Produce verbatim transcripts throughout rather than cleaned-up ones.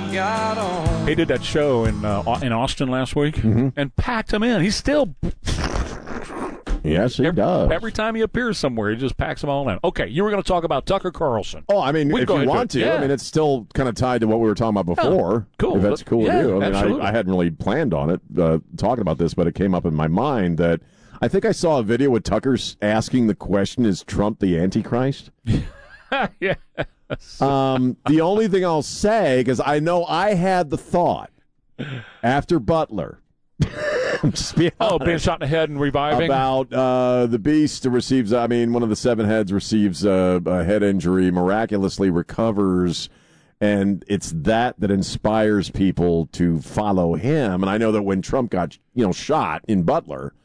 I've got on. He did that show in uh, in Austin last week mm-hmm. and packed him in. He's still... Yes, he every, does. Every time he appears somewhere, he just packs them all in. Okay, you were going to talk about Tucker Carlson. Oh, I mean, if you want to. Yeah. I mean, it's still kind of tied to what we were talking about before. Oh, cool. If that's cool yeah, with you. I mean, absolutely. I, I hadn't really planned on it, uh, talking about this, but it came up in my mind that I think I saw a video with Tucker asking the question, is Trump the Antichrist? Yeah. Um, the only thing I'll say, because I know I had the thought after Butler, just being oh, honest, being shot in the head and reviving? about uh, the beast receives, I mean, one of the seven heads receives uh, a head injury, miraculously recovers, and it's that that inspires people to follow him. And I know that when Trump got, you know, shot in Butler,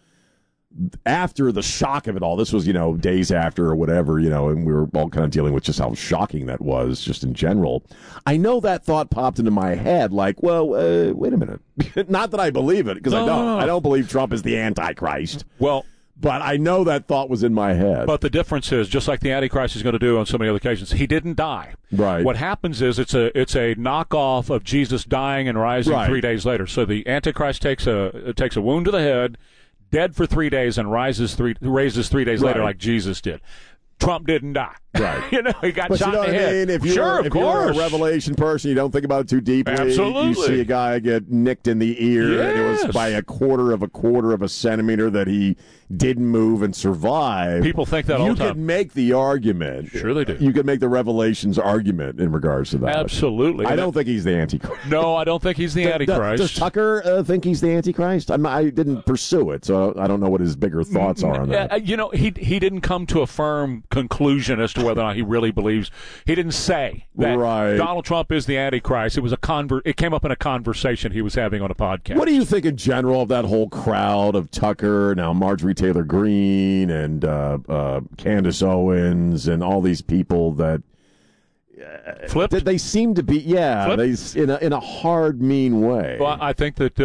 after the shock of it all, this was, you know, days after or whatever, you know, and we were all kind of dealing with just how shocking that was just in general. I know that thought popped into my head like, well, uh, wait a minute. Not that I believe it, because no, I don't. No, no. I don't believe Trump is the Antichrist. Well, but I know that thought was in my head. But the difference is, just like the Antichrist is going to do on so many other occasions, he didn't die. Right. What happens is it's a it's a knockoff of Jesus dying and rising right. three days later. So the Antichrist takes a takes a wound to the head, dead for three days, and rises three raises three days right. later like Jesus did. Trump didn't die. Right. You know, he got but shot you know in the what I head. mean? If you're, sure, of if course. you're a Revelation person, you don't think about it too deeply. Absolutely. You see a guy get nicked in the ear, yes. and it was by a quarter of a quarter of a centimeter that he didn't move and survive. People think that you all the time. could make the argument. Sure they do. You could make the Revelations argument in regards to that. Absolutely. I don't think he's the Antichrist. No, I don't think he's the Antichrist. Does, does Tucker uh, think he's the Antichrist? I'm, I didn't pursue it, so I don't know what his bigger thoughts are on that. Uh, you know, he he didn't come to a firm conclusion as to whether or not he really believes. He didn't say that right. Donald Trump is the Antichrist. It was a conver- It came up in a conversation he was having on a podcast. What do you think in general of that whole crowd of Tucker, now Marjorie Taylor Greene and uh, uh, Candace Owens and all these people that uh, Flipped? They, they seem to be, yeah, they, in a in a hard, mean way. Well, I think that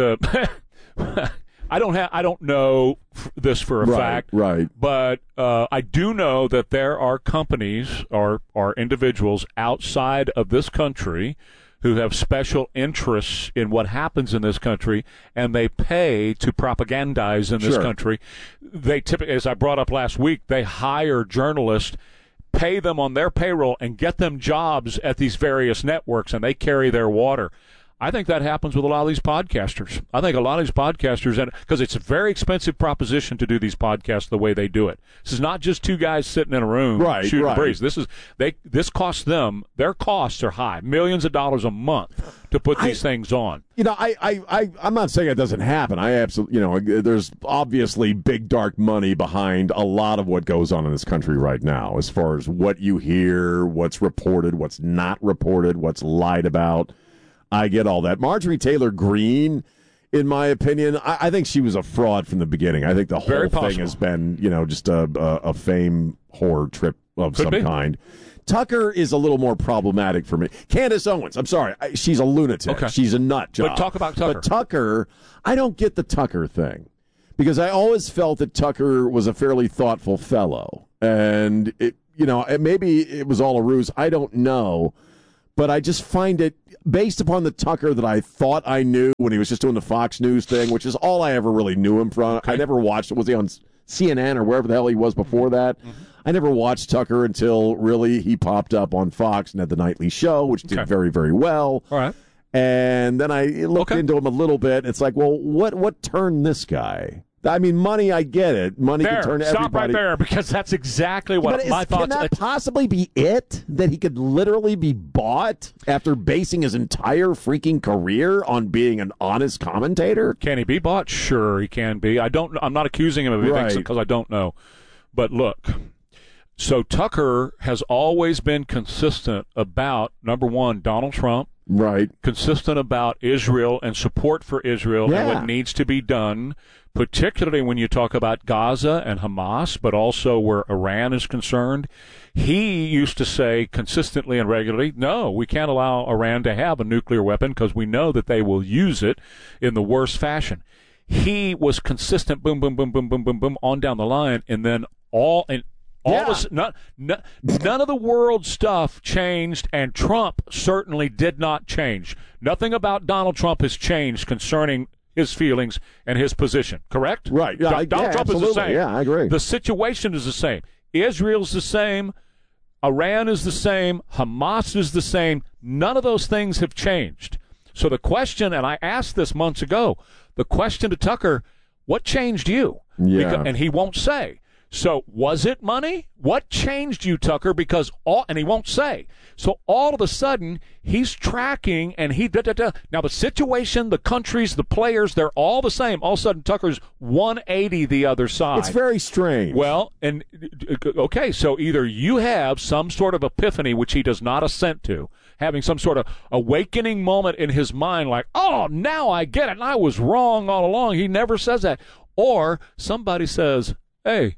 uh, I don't have I don't know f- this for a right, fact, right? But uh, I do know that there are companies or or individuals outside of this country who have special interests in what happens in this country, and they pay to propagandize in this sure. country. They typically, as I brought up last week, they hire journalists, pay them on their payroll, and get them jobs at these various networks, and they carry their water. I think that happens with a lot of these podcasters. I think a lot of these podcasters, and because it's a very expensive proposition to do these podcasts the way they do it. This is not just two guys sitting in a room right, shooting right. breeze. This is they. This costs them. Their costs are high, millions of dollars a month to put these I, things on. You know, I, I, I, I'm not saying it doesn't happen. I absolutely, you know, there's obviously big dark money behind a lot of what goes on in this country right now, as far as what you hear, what's reported, what's not reported, what's lied about. I get all that. Marjorie Taylor Greene, in my opinion, I, I think she was a fraud from the beginning. I think the whole Very thing possible. has been, you know, just a, a, a fame whore trip of Could some be. kind. Tucker is a little more problematic for me. Candace Owens, I'm sorry, I, she's a lunatic. Okay. She's a nut job. But talk about Tucker. But Tucker, I don't get the Tucker thing, because I always felt that Tucker was a fairly thoughtful fellow. And, it, you know, maybe it was all a ruse. I don't know. But I just find it, based upon the Tucker that I thought I knew when he was just doing the Fox News thing, which is all I ever really knew him from. Okay. I never watched it. Was he on C N N or wherever the hell he was before that? Mm-hmm. I never watched Tucker until really he popped up on Fox and had the nightly show, which did okay. very, very well. All right. And then I looked okay. into him a little bit. It's like, well, what what turned this guy? I mean, money, I get it. Money there, can turn stop everybody. right there, because that's exactly what but my is, thoughts. Can that possibly be it? That he could literally be bought after basing his entire freaking career on being an honest commentator? Can he be bought? Sure, he can be. I don't. I'm not accusing him of anything Right. because I don't know. But look, so Tucker has always been consistent about, number one, Donald Trump. Right. Consistent about Israel and support for Israel yeah. and what needs to be done, particularly when you talk about Gaza and Hamas, but also where Iran is concerned. He used to say consistently and regularly, no, we can't allow Iran to have a nuclear weapon because we know that they will use it in the worst fashion. He was consistent, boom, boom, boom, boom, boom, boom, boom, on down the line, and then all, and All Yeah. of a, none, none, none of the world stuff changed, and Trump certainly did not change. Nothing about Donald Trump has changed concerning his feelings and his position, correct? Right. Yeah, Do- I- Donald yeah, Trump absolutely. is the same. Yeah, I agree. The situation is the same. Israel's the same. Iran is the same. Hamas is the same. None of those things have changed. So the question, and I asked this months ago, the question to Tucker, what changed you? Yeah. Because, and he won't say. So was it money? What changed you, Tucker? Because all, and he won't say. So all of a sudden, he's tracking and he da da da. Now the situation, the countries, the players, they're all the same. All of a sudden, Tucker's one eighty the other side. It's very strange. Well, and okay, so either you have some sort of epiphany, which he does not assent to, having some sort of awakening moment in his mind, like, oh, now I get it, and I was wrong all along. He never says that. Or somebody says, hey,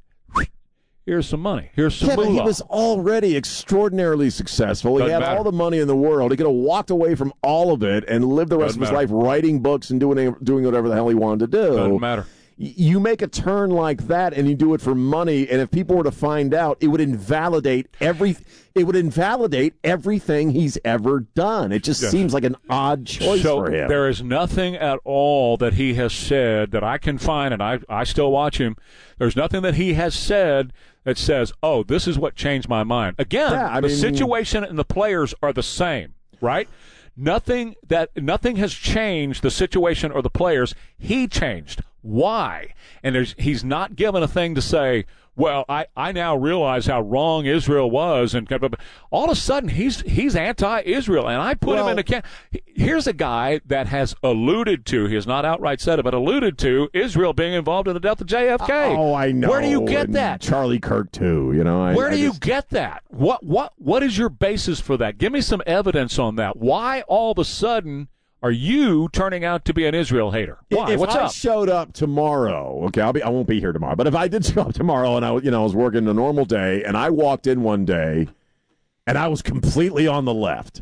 here's some money. Here's some yeah, but he moolah. was already extraordinarily successful. Doesn't he had matter. all the money in the world. He could have walked away from all of it and lived the rest Doesn't of his matter. life writing books and doing doing whatever the hell he wanted to do. Doesn't matter. Y- You make a turn like that and you do it for money, and if people were to find out, it would invalidate every. It would invalidate everything he's ever done. It just Yes. seems like an odd choice So for him. there is nothing at all that he has said that I can find, and I, I still watch him. There's nothing that he has said that says, oh, this is what changed my mind. Again, Yeah, I the mean- situation and the players are the same, right? Nothing that nothing has changed the situation or the players. He changed. Why? And there's, he's not given a thing to say, well, I, I now realize how wrong Israel was, and all of a sudden he's he's anti-Israel, and I put Well- him in a can. Here's a guy that has alluded to, he has not outright said it, but alluded to Israel being involved in the death of J F K. Oh, I know. Where do you get And that? Charlie Kirk too. You know. I, Where do I you just- get that? What what what is your basis for that? Give me some evidence on that. Why all of a sudden are you turning out to be an Israel hater? Why? If What's I up? showed up tomorrow, okay, I'll be. I won't be here tomorrow. But if I did show up tomorrow and I, you know, I was working a normal day, and I walked in one day, and I was completely on the left,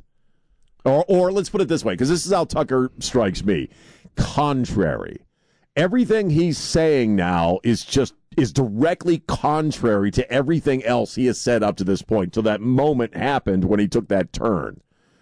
or, or let's put it this way, because this is how Tucker strikes me: contrary. Everything he's saying now is just is directly contrary to everything else he has said up to this point, till that moment happened when he took that turn.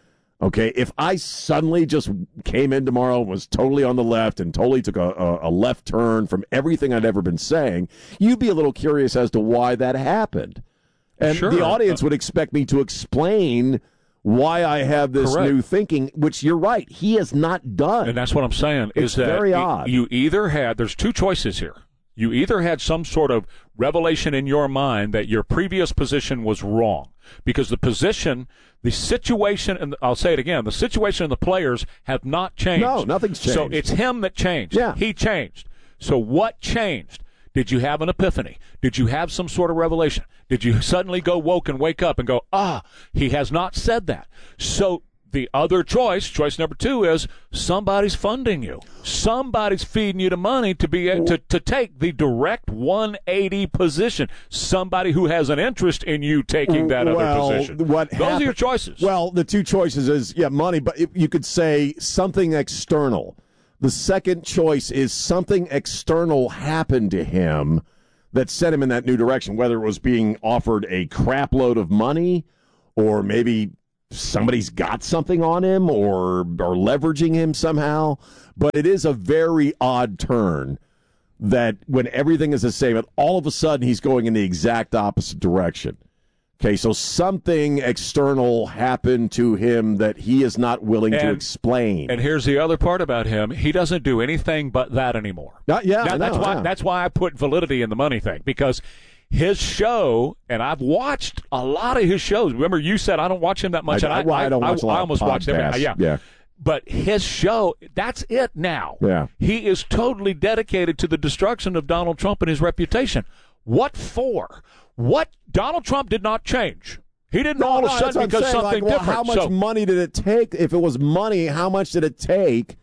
Okay, if I suddenly just came in tomorrow and was totally on the left and totally took a, a, a left turn from everything I'd ever been saying, you'd be a little curious as to why that happened. And Sure. the audience would expect me to explain why I have this Correct. new thinking, which you're right, he has not done. And that's what I'm saying. It's is that very y- odd. You either had, there's two choices here. You either had some sort of revelation in your mind that your previous position was wrong, because the position, the situation, and I'll say it again, the situation and the players have not changed. No, nothing's changed. So it's him that changed. Yeah. He changed. So what changed? Did you have an epiphany? Did you have some sort of revelation? Did you suddenly go woke and wake up and go, ah, he has not said that. So the other choice, choice number two, is somebody's funding you. Somebody's feeding you the money to be to, to take the direct one eighty position. Somebody who has an interest in you taking that well, other position. What Those happen- are your choices. Well, the two choices is, yeah, money, but it, you could say something external. The second choice is something external happened to him that sent him in that new direction, whether it was being offered a crap load of money or maybe somebody's got something on him or or leveraging him somehow. But it is a very odd turn that when everything is the same, all of a sudden he's going in the exact opposite direction. Okay, so something external happened to him that he is not willing to And- explain. And here's the other part about him. He doesn't do anything but that anymore. Not- yeah, That- I that's know, why yeah. that's why I put validity in the money thing, because his show, and I've watched a lot of his shows. Remember, you said I don't watch him that much. I- and I- I don't watch a lot I of almost watched him. podcasts. Yeah. Yeah. But his show, that's it now. Yeah. He is totally dedicated to the destruction of Donald Trump and his reputation. What for? What? Donald Trump did not change. He didn't all of a that's sudden what I'm because saying. something like, well, different. How much So- money did it take? If it was money, how much did it take?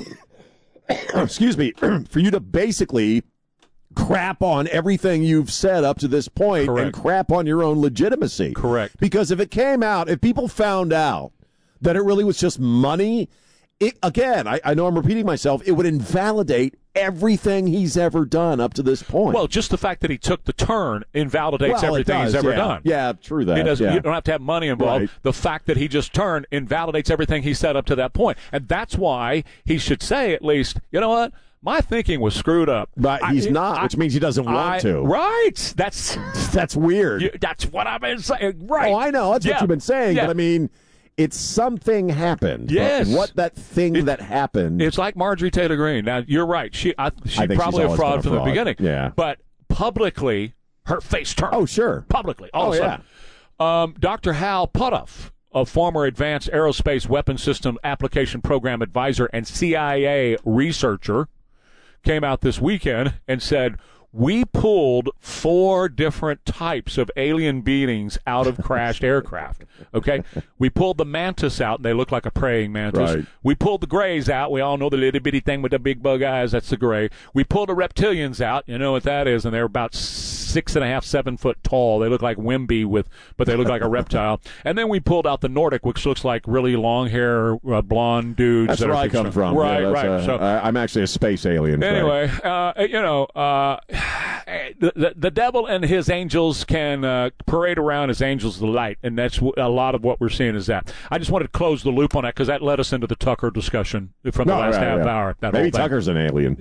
excuse me, for you to basically crap on everything you've said up to this point and Correct. crap on your own legitimacy. Correct. Because if it came out, if people found out that it really was just money it, again, I, I know I'm repeating myself, it would invalidate everything he's ever done up to this point. Well, just the fact that he took the turn invalidates well, everything does, he's ever yeah. done. Yeah, true that. He doesn't, yeah. You don't have to have money involved. Right. The fact that he just turned invalidates everything he said up to that point. And that's why he should say at least, you know what? My thinking was screwed up. But he's I, not, I, which means he doesn't want I, to. Right. That's that's weird. You, that's what I've been saying. Right. Oh, I know. That's yeah. what you've been saying. Yeah. But I mean, it's something happened. Yes. But what that thing it, that happened. It's like Marjorie Taylor Greene. Now, you're right. She I, she I think probably she's a fraud a from fraud. the beginning. Yeah. But publicly, her face turned. Oh, sure. Publicly. All oh, of a sudden. yeah. Um, Doctor Hal Puthoff, a former Advanced Aerospace Weapons System Application Program Advisor and C I A researcher, came out this weekend and said, we pulled four different types of alien beings out of crashed aircraft. Okay? We pulled the mantis out, and they look like a praying mantis. Right. We pulled the grays out. We all know the little bitty thing with the big bug eyes. That's the gray. We pulled the reptilians out. You know what that is, and they're about six and a half, seven foot tall. They look like Wimby, with, but they look like a reptile. And then we pulled out the Nordic, which looks like really long hair, uh, blonde dudes. That's that where are I come from. Right, yeah, right. A, so I, I'm actually a space alien. anyway, uh, you know, uh, the, the the devil and his angels can uh, parade around as angels of the light, and that's w- a lot of what we're seeing is that. I just wanted to close the loop on that because that led us into the Tucker discussion from the no, last right, half yeah. hour. That Maybe whole thing. Tucker's an alien.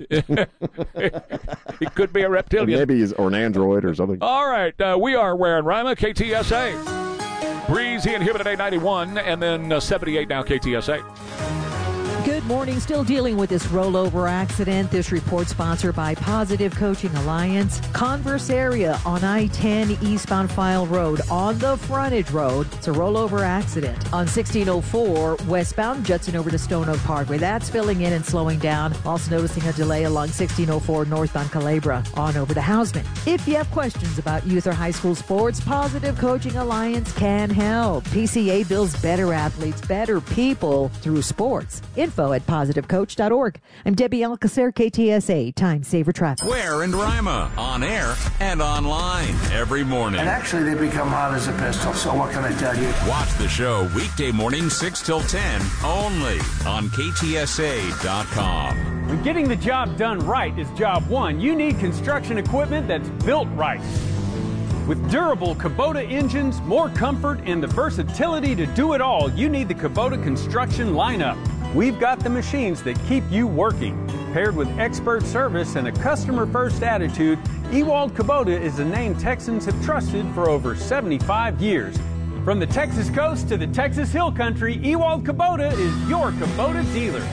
He could be a reptilian. Maybe he's or an android or something. All right, uh, we are Ware and Rima, K T S A. Breezy and humid today, ninety-one, and then uh, seventy-eight now, K T S A. Good morning. Still dealing with this rollover accident. This report sponsored by Positive Coaching Alliance. Converse area on I ten eastbound File Road on the frontage road. It's a rollover accident. On sixteen oh four westbound Judson over to Stone Oak Parkway. That's filling in and slowing down. Also noticing a delay along sixteen oh four northbound Calabria on over to Houseman. If you have questions about youth or high school sports, Positive Coaching Alliance can help. P C A builds better athletes, better people through sports. Info at positive coach dot org. I'm Debbie Alcacer, K T S A, Time Saver Traffic. Ware and Rima, on air and online every morning. And actually, they become hot as a pistol, so what can I tell you? Watch the show weekday morning six till ten, only on K T S A dot com. When getting the job done right is job one, you need construction equipment that's built right. With durable Kubota engines, more comfort, and the versatility to do it all, you need the Kubota construction lineup. We've got the machines that keep you working. Paired with expert service and a customer-first attitude, Ewald Kubota is a name Texans have trusted for over seventy-five years. From the Texas coast to the Texas Hill Country, Ewald Kubota is your Kubota dealer.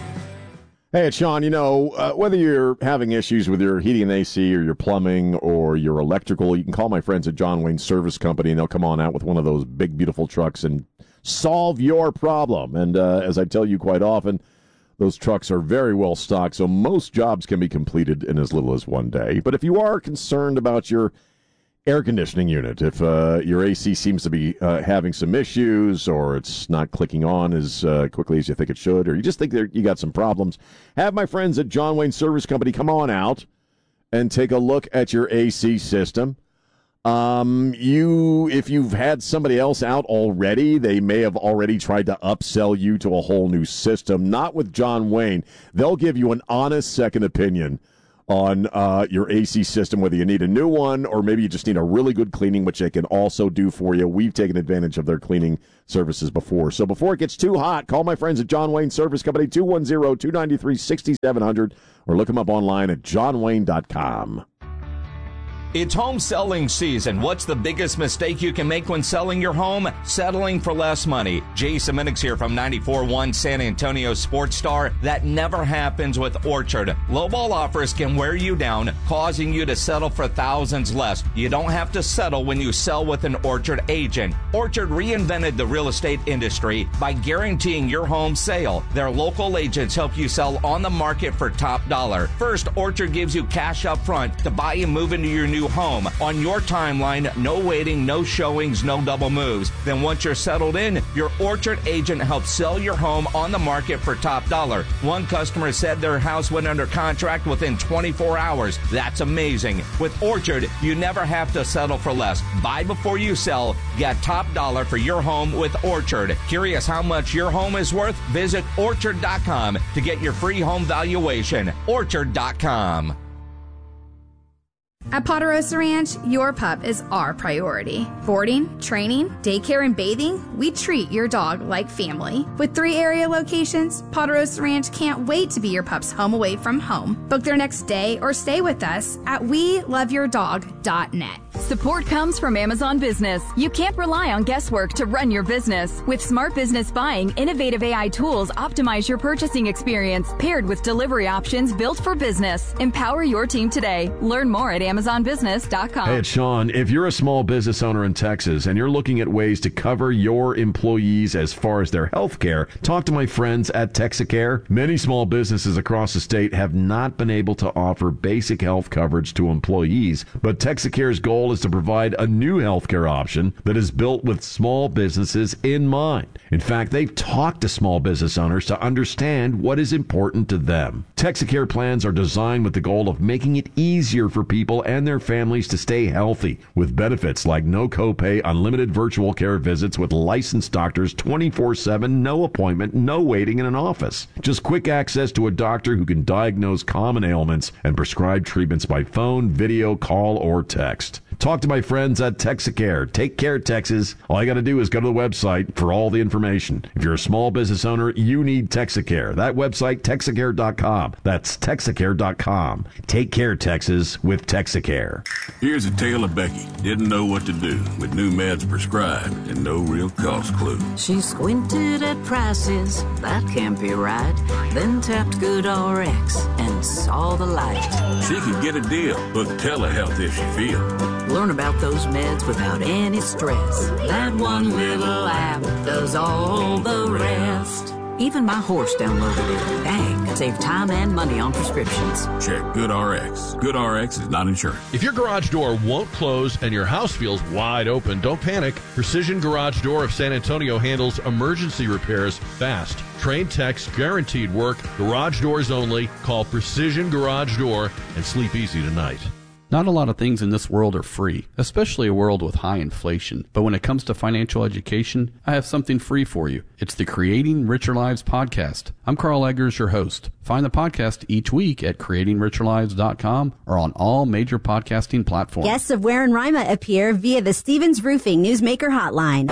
Hey, it's Sean. You know, uh, whether you're having issues with your heating and A C or your plumbing or your electrical, you can call my friends at John Wayne Service Company, and they'll come on out with one of those big, beautiful trucks and solve your problem. And uh, as I tell you quite often, those trucks are very well stocked, so most jobs can be completed in as little as one day. But if you are concerned about your air conditioning unit, if uh, your A C seems to be uh, having some issues, or it's not clicking on as uh, quickly as you think it should, or you just think that you got some problems, have my friends at John Wayne Service Company come on out and take a look at your A C system. Um, you, if you've had somebody else out already, they may have already tried to upsell you to a whole new system. Not with John Wayne. They'll give you an honest second opinion on uh, your A C system, whether you need a new one or maybe you just need a really good cleaning, which they can also do for you. We've taken advantage of their cleaning services before. So before it gets too hot, call my friends at John Wayne Service Company, two one zero, two nine three, six seven zero zero, or look them up online at john wayne dot com. It's home selling season. What's the biggest mistake you can make when selling your home? Settling for less money. Jason Minix here from ninety-four point one San Antonio Sports Star. That never happens with Orchard. Lowball offers can wear you down, causing you to settle for thousands less. You don't have to settle when you sell with an Orchard agent. Orchard reinvented the real estate industry by guaranteeing your home sale. Their local agents help you sell on the market for top dollar. First, Orchard gives you cash up front to buy and move into your new you home on your timeline, no waiting, no showings, no double moves. Then once you're settled in, your Orchard agent helps sell your home on the market for top dollar. One customer said their house went under contract within twenty-four hours. That's amazing. With Orchard, you never have to settle for less. Buy before you sell. Get top dollar for your home with Orchard. Curious how much your home is worth? Visit orchard dot com to get your free home valuation. orchard dot com. At Ponderosa Ranch, your pup is our priority. Boarding, training, daycare, and bathing, we treat your dog like family. With three area locations, Ponderosa Ranch can't wait to be your pup's home away from home. Book their next day or stay with us at we love your dog dot net. Support comes from Amazon Business. You can't rely on guesswork to run your business. With Smart Business Buying, innovative A I tools optimize your purchasing experience, paired with delivery options built for business. Empower your team today. Learn more at amazon business dot com. Hey, it's Sean. If you're a small business owner in Texas and you're looking at ways to cover your employees as far as their health care, talk to my friends at Texacare. Many small businesses across the state have not been able to offer basic health coverage to employees, but Texacare's goal is to provide a new healthcare option that is built with small businesses in mind. In fact, they've talked to small business owners to understand what is important to them. Texacare plans are designed with the goal of making it easier for people and their families to stay healthy, with benefits like no copay, unlimited virtual care visits with licensed doctors twenty-four seven, no appointment, no waiting in an office. Just quick access to a doctor who can diagnose common ailments and prescribe treatments by phone, video, call, or text. Talk to my friends at Texacare. Take care, Texas. All you got to do is go to the website for all the information. If you're a small business owner, you need Texacare. That website, texacare dot com. That's texacare dot com. Take care, Texas, with Texacare. Here's a tale of Becky. Didn't know what to do with new meds prescribed and no real cost clue. She squinted at prices, that can't be right. Then tapped GoodRx and saw the light. She could get a deal, book telehealth if she feels. Learn about those meds without any stress. That one little app does all the rest. Even my horse downloaded it. Dang, save time and money on prescriptions. Check GoodRx. GoodRx is not insurance. If your garage door won't close and your house feels wide open, don't panic. Precision Garage Door of San Antonio handles emergency repairs fast. Trained techs, guaranteed work, garage doors only. Call Precision Garage Door and sleep easy tonight. Not a lot of things in this world are free, especially a world with high inflation. But when it comes to financial education, I have something free for you. It's the Creating Richer Lives podcast. I'm Carl Eggers, your host. Find the podcast each week at creating richer lives dot com or on all major podcasting platforms. Guests of Ware and Rima appear via the Stevens Roofing Newsmaker Hotline.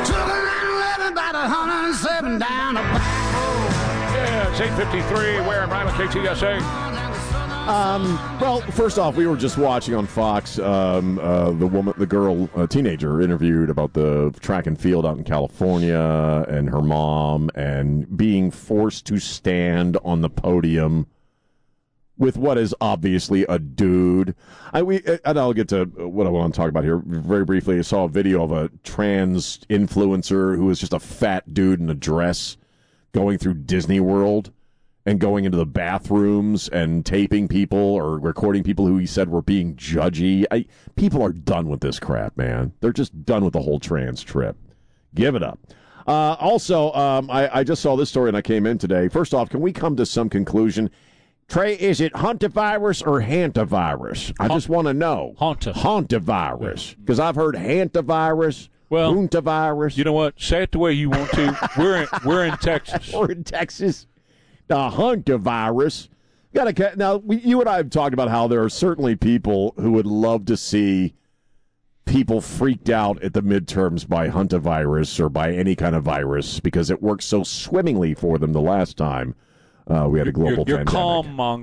Yeah, it's eight fifty-three, Ware and Rima, K T S A. Um, well, first off, we were just watching on Fox um, uh, the woman, the girl, uh, teenager interviewed about the track and field out in California and her mom and being forced to stand on the podium with what is obviously a dude. I we and I'll get to what I want to talk about here very briefly. I saw a video of a trans influencer who was just a fat dude in a dress going through Disney World and going into the bathrooms and taping people or recording people who he said were being judgy. I, people are done with this crap, man. They're just done with the whole trans trip. Give it up. Uh, also, um, I, I just saw this story and I came in today. First off, can we come to some conclusion? Trey, is it hantavirus or hantavirus? I just want to know. Hanta. Hantavirus. Because I've heard hantavirus, well, hantavirus. You know what? Say it the way you want to. We're in, we're in Texas. We're in Texas. The hantavirus. Got to now. We, you and I have talked about how there are certainly people who would love to see people freaked out at the midterms by hantavirus or by any kind of virus because it worked so swimmingly for them the last time uh, we had a global you're, you're pandemic. Calm